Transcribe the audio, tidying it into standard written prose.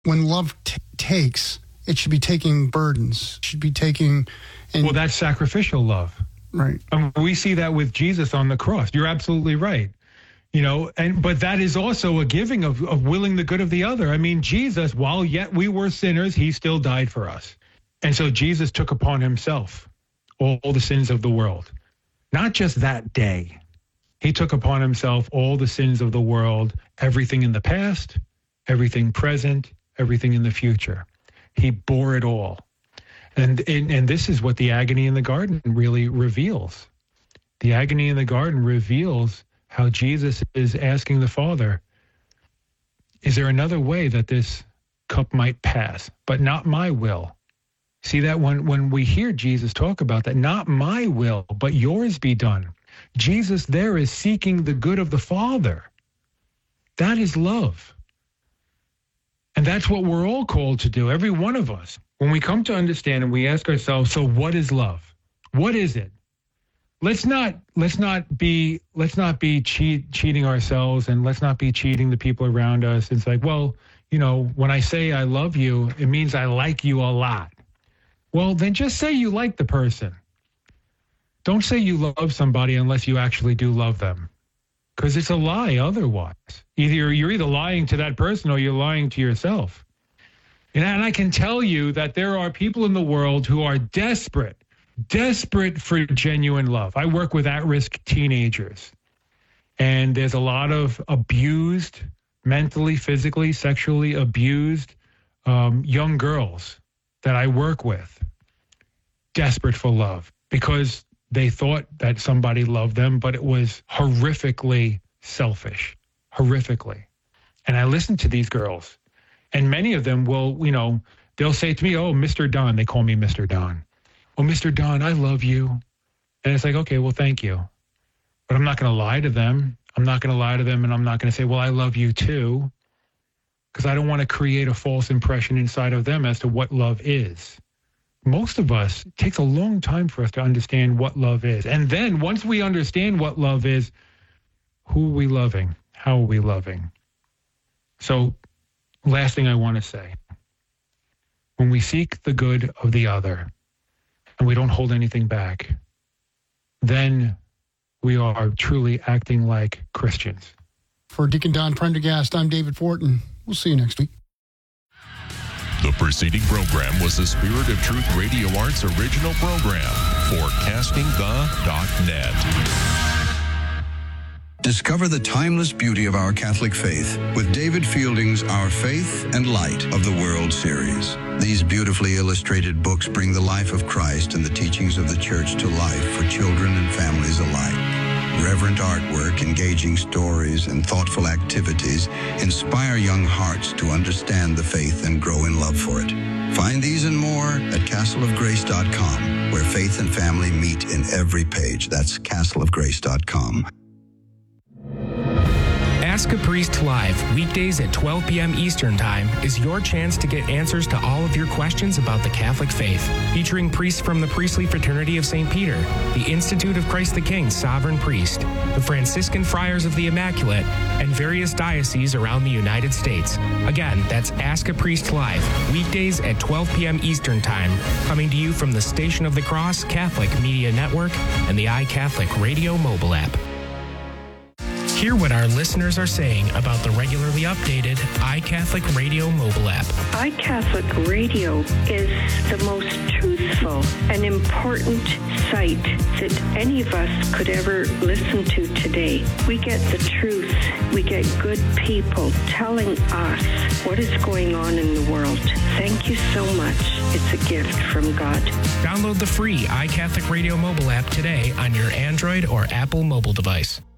When love takes, it should be taking burdens. It should be taking... Well, that's sacrificial love. Right. We see that with Jesus on the cross. You're absolutely right. But that is also a giving of willing the good of the other. I mean, Jesus, while yet we were sinners, he still died for us. And so Jesus took upon himself all the sins of the world. Not just that day. He took upon himself all the sins of the world, everything in the past, everything present, everything in the future. He bore it all. And this is what the agony in the garden really reveals. The agony in the garden reveals how Jesus is asking the Father, is there another way that this cup might pass, but not my will? See that when we hear Jesus talk about that, not my will, but yours be done. Jesus there is seeking the good of the Father. That is love. And that's what we're all called to do, every one of us. When we come to understand and we ask ourselves, so what is love? What is it? Let's not be cheating ourselves, and let's not be cheating the people around us. It's like, well, when I say I love you, it means I like you a lot. Well, then just say you like the person. Don't say you love somebody unless you actually do love them, because it's a lie otherwise. You're either lying to that person or you're lying to yourself. And I can tell you that there are people in the world who are desperate for genuine love. I work with at-risk teenagers, and there's a lot of abused, mentally, physically, sexually abused young girls that I work with, desperate for love because they thought that somebody loved them, but it was horrifically selfish, horrifically. And I listen to these girls, and many of them will, they'll say to me, oh, Mr. Don, they call me Mr. Don. Oh, Mr. Don, I love you. And it's like, okay, well, thank you. But I'm not going to lie to them. And I'm not going to say, well, I love you too, because I don't want to create a false impression inside of them as to what love is. Most of us, it takes a long time for us to understand what love is. And then once we understand what love is, who are we loving? How are we loving? So last thing I want to say, when we seek the good of the other and we don't hold anything back, then we are truly acting like Christians. For Deacon Don Prendergast, I'm David Fortin. We'll see you next week. The preceding program was the Spirit of Truth Radio Arts original program for CastingThe.net. Discover the timeless beauty of our Catholic faith with David Fielding's Our Faith and Light of the World series. These beautifully illustrated books bring the life of Christ and the teachings of the Church to life for children and families alike. Reverent artwork, engaging stories, and thoughtful activities inspire young hearts to understand the faith and grow in love for it. Find these and more at castleofgrace.com, where faith and family meet in every page. That's castleofgrace.com. Ask a Priest Live, weekdays at 12 p.m. Eastern Time, is your chance to get answers to all of your questions about the Catholic faith. Featuring priests from the Priestly Fraternity of St. Peter, the Institute of Christ the King Sovereign Priest, the Franciscan Friars of the Immaculate, and various dioceses around the United States. Again, that's Ask a Priest Live, weekdays at 12 p.m. Eastern Time, coming to you from the Station of the Cross Catholic Media Network and the iCatholic Radio mobile app. Hear what our listeners are saying about the regularly updated iCatholic Radio mobile app. iCatholic Radio is the most truthful and important site that any of us could ever listen to today. We get the truth. We get good people telling us what is going on in the world. Thank you so much. It's a gift from God. Download the free iCatholic Radio mobile app today on your Android or Apple mobile device.